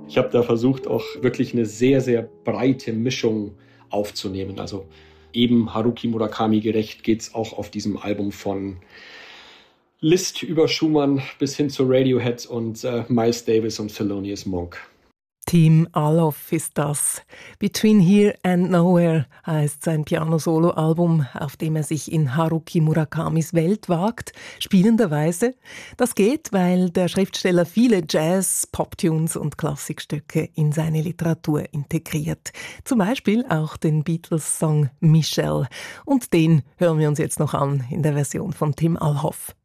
Ich habe da versucht, auch wirklich eine sehr, sehr breite Mischung aufzunehmen. Also eben Haruki Murakami gerecht geht's auch auf diesem Album von Liszt über Schumann bis hin zu Radiohead und Miles Davis und Thelonious Monk. Tim Alof ist das. Between Here and Nowhere heißt sein Piano-Solo-Album, auf dem er sich in Haruki Murakamis Welt wagt, spielenderweise. Das geht, weil der Schriftsteller viele Jazz-, Pop-Tunes und Klassikstücke in seine Literatur integriert. Zum Beispiel auch den Beatles-Song Michelle. Und den hören wir uns jetzt noch an in der Version von Tim Alof.